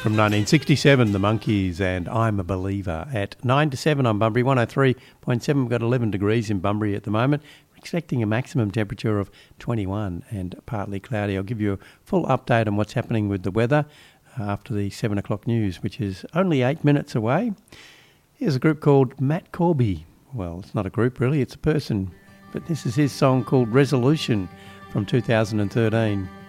from 1967, The Monkees and I'm a Believer. At 9 to 7 on Bunbury, 103.7. We've got 11 degrees in Bunbury at the moment. We're expecting a maximum temperature of 21 and partly cloudy. I'll give you a full update on what's happening with the weather after the 7 o'clock news, which is only 8 minutes away. Here's a group called Matt Corby. Well, it's not a group really, it's a person. But this is his song called Resolution from 2013.